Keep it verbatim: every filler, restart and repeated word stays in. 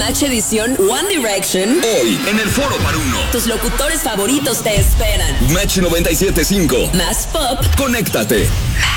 Match edición One Direction. Hoy, en el Foro Par Uno. Tus locutores favoritos te esperan. Match noventa y siete punto cinco. Más pop. Conéctate.